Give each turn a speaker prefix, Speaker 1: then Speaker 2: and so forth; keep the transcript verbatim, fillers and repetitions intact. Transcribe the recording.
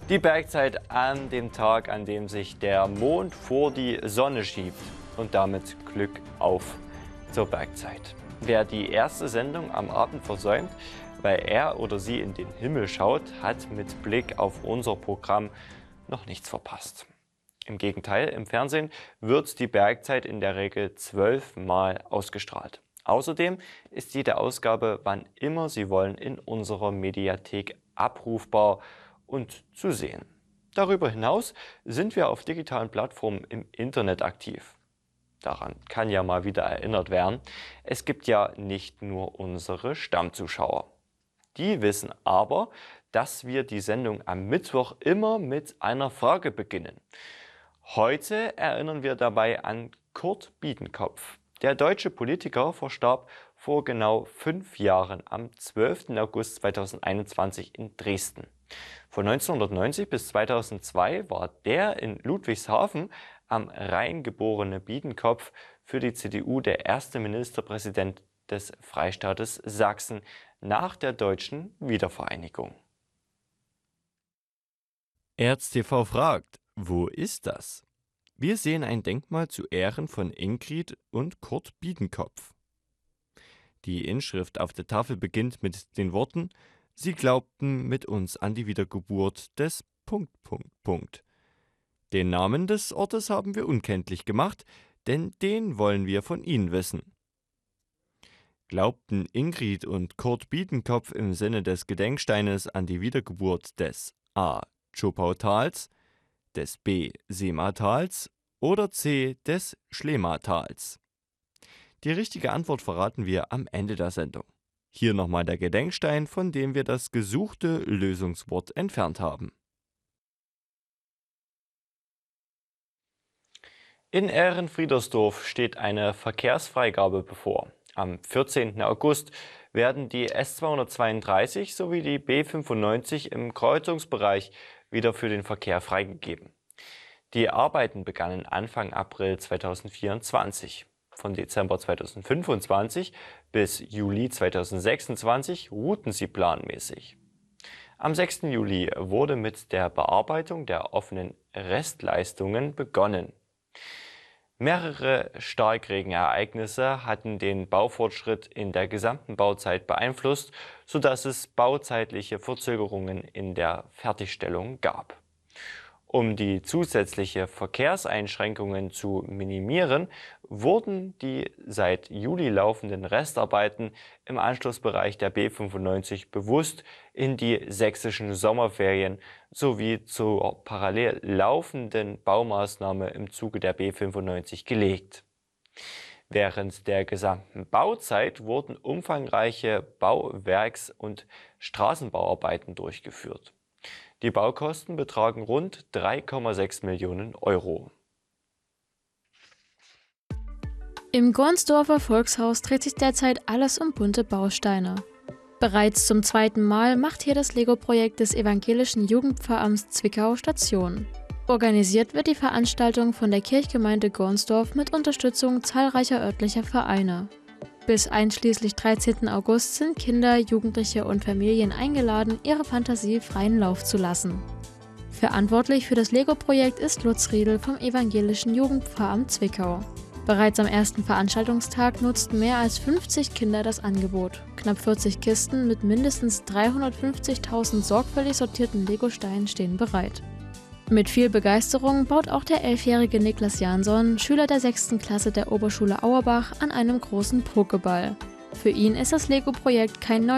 Speaker 1: Die Bergzeit an dem Tag, an dem sich der Mond vor die Sonne schiebt und damit Glück auf zur Bergzeit. Wer die erste Sendung am Abend versäumt, weil er oder sie in den Himmel schaut, hat mit Blick auf unser Programm noch nichts verpasst. Im Gegenteil, im Fernsehen wird die Bergzeit in der Regel zwölfmal ausgestrahlt. Außerdem ist jede Ausgabe, wann immer Sie wollen, in unserer Mediathek abrufbar und zu sehen. Darüber hinaus sind wir auf digitalen Plattformen im Internet aktiv. Daran kann ja mal wieder erinnert werden, es gibt ja nicht nur unsere Stammzuschauer. Die wissen aber, dass wir die Sendung am Mittwoch immer mit einer Frage beginnen. Heute erinnern wir dabei an Kurt Biedenkopf. Der deutsche Politiker verstarb vor genau fünf Jahren am zwölften August zweitausendeinundzwanzig in Dresden. Von neunzehnhundertneunzig bis zweitausendzwei war der in Ludwigshafen am Rhein geborene Biedenkopf für die C D U der erste Ministerpräsident des Freistaates Sachsen nach der deutschen Wiedervereinigung. ErzTV fragt, wo ist das? Wir sehen ein Denkmal zu Ehren von Ingrid und Kurt Biedenkopf. Die Inschrift auf der Tafel beginnt mit den Worten: Sie glaubten mit uns an die Wiedergeburt des Punkt, Punkt, Punkt. Den Namen des Ortes haben wir unkenntlich gemacht, denn den wollen wir von Ihnen wissen. Glaubten Ingrid und Kurt Biedenkopf im Sinne des Gedenksteines an die Wiedergeburt des A. Zschopau-Tals, des B. Sema-Tals oder C. des Schlema-Tals? Die richtige Antwort verraten wir am Ende der Sendung. Hier nochmal der Gedenkstein, von dem wir das gesuchte Lösungswort entfernt haben. In Ehrenfriedersdorf steht eine Verkehrsfreigabe bevor. Am vierzehnten August werden die S zweihundertzweiunddreißig sowie die B fünfundneunzig im Kreuzungsbereich wieder für den Verkehr freigegeben. Die Arbeiten begannen Anfang April zweitausendvierundzwanzig. Von Dezember zweitausendfünfundzwanzig bis Juli zweitausendsechsundzwanzig ruhten sie planmäßig. Am sechsten Juli wurde mit der Bearbeitung der offenen Restleistungen begonnen. Mehrere Starkregenereignisse hatten den Baufortschritt in der gesamten Bauzeit beeinflusst, sodass es bauzeitliche Verzögerungen in der Fertigstellung gab. Um die zusätzliche Verkehrseinschränkungen zu minimieren, wurden die seit Juli laufenden Restarbeiten im Anschlussbereich der B fünfundneunzig bewusst in die sächsischen Sommerferien sowie zur parallel laufenden Baumaßnahme im Zuge der B fünfundneunzig gelegt. Während der gesamten Bauzeit wurden umfangreiche Bauwerks- und Straßenbauarbeiten durchgeführt. Die Baukosten betragen rund drei Komma sechs Millionen Euro.
Speaker 2: Im Gornsdorfer Volkshaus dreht sich derzeit alles um bunte Bausteine. Bereits zum zweiten Mal macht hier das Lego-Projekt des Evangelischen Jugendpfarramts Zwickau Station. Organisiert wird die Veranstaltung von der Kirchgemeinde Gornsdorf mit Unterstützung zahlreicher örtlicher Vereine. Bis einschließlich dreizehnten August sind Kinder, Jugendliche und Familien eingeladen, ihre Fantasie freien Lauf zu lassen. Verantwortlich für das Lego-Projekt ist Lutz Riedel vom Evangelischen Jugendpfarramt Zwickau. Bereits am ersten Veranstaltungstag nutzten mehr als fünfzig Kinder das Angebot. Knapp vierzig Kisten mit mindestens dreihundertfünfzigtausend sorgfältig sortierten Lego-Steinen stehen bereit. Mit viel Begeisterung baut auch der elfjährige Niklas Jansson, Schüler der sechsten Klasse der Oberschule Auerbach, an einem großen Pokéball. Für ihn ist das Lego-Projekt kein neues